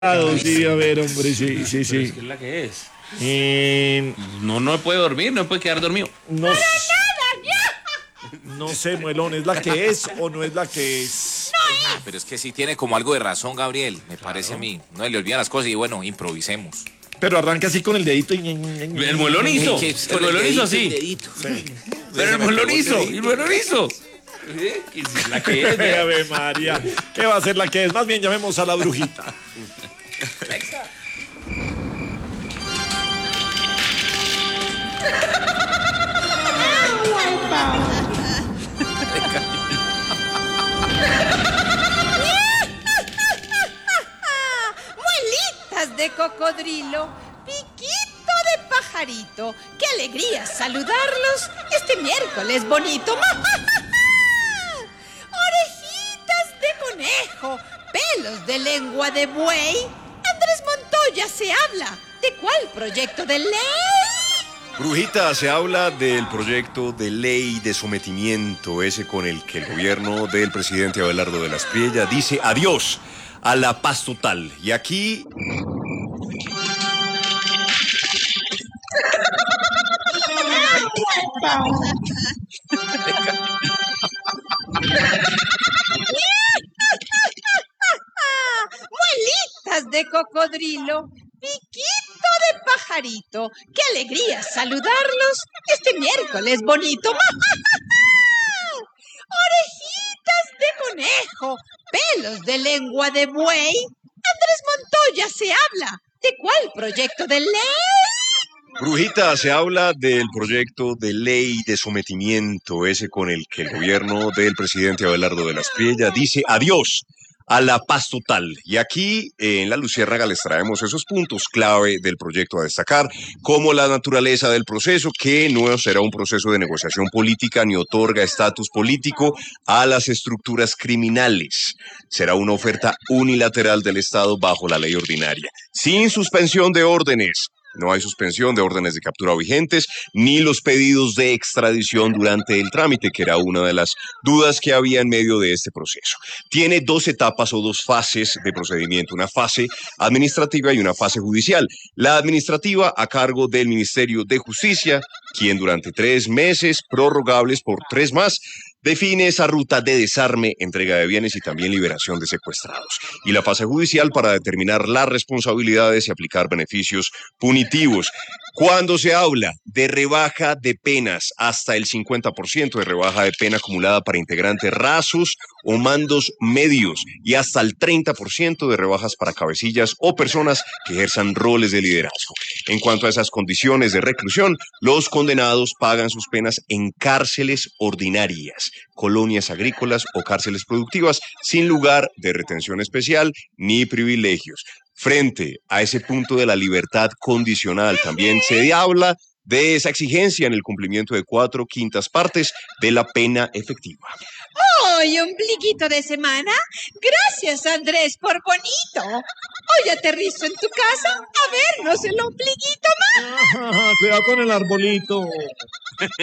Sí, a ver, hombre, sí, sí, Pero es sí. que es la que es. No puede dormir, no puede quedar dormido. No, no sé, Muelón, ¿es la que es o no es la que es? Pero es que sí tiene como algo de razón, Gabriel, me parece a mí. No le olvidan las cosas y bueno, improvisemos. Pero arranca así con el dedito. El muelón hizo. El muelón hizo así. Pero el muelón hizo. El muelón hizo. Que es la que es. Ave María, ¿qué va a ser la que es? Más bien llamemos a la brujita. Muelitas de cocodrilo, piquito de pajarito. ¡Qué alegría saludarlos este miércoles bonito! Orejitas de conejo, pelos de lengua de buey. Andrés Montoya se habla. ¿De cuál proyecto de ley? Brujita, se habla del proyecto de ley de sometimiento, ese con el que el gobierno del presidente Abelardo de la Espriella dice adiós a la paz total. Y aquí... Muelitas de cocodrilo, piquito de pajarito. ¡Qué alegría saludarlos este miércoles bonito! Orejitas de conejo, pelos de lengua de buey. Andrés Montoya se habla. ¿De cuál proyecto de ley? Brujita, se habla del proyecto de ley de sometimiento, ese con el que el gobierno del presidente Abelardo de la Espriella dice adiós a la paz total. Y aquí en La Luciérnaga les traemos esos puntos clave del proyecto a destacar, como la naturaleza del proceso, que no será un proceso de negociación política ni otorga estatus político a las estructuras criminales. Será una oferta unilateral del Estado bajo la ley ordinaria, sin suspensión de órdenes. No hay suspensión de órdenes de captura vigentes, ni los pedidos de extradición durante el trámite, que era una de las dudas que había en medio de este proceso. Tiene dos etapas o dos fases de procedimiento, una fase administrativa y una fase judicial. La administrativa a cargo del Ministerio de Justicia, quien durante 3 meses, prorrogables por 3 más, define esa ruta de desarme, entrega de bienes y también liberación de secuestrados. Y la fase judicial para determinar las responsabilidades y aplicar beneficios punitivos. Cuando se habla de rebaja de penas, hasta el 50% de rebaja de pena acumulada para integrantes rasos o mandos medios y hasta el 30% de rebajas para cabecillas o personas que ejerzan roles de liderazgo. En cuanto a esas condiciones de reclusión, los condenados pagan sus penas en cárceles ordinarias, colonias agrícolas o cárceles productivas, sin lugar de retención especial ni privilegios. Frente a ese punto de la libertad condicional, también se habla de esa exigencia en el cumplimiento de 4/5 partes de la pena efectiva. ¡Ay, ombliguito de semana! Gracias, Andrés, por bonito. Hoy aterrizo en tu casa a vernos el ombliguito. Cuidado con el arbolito.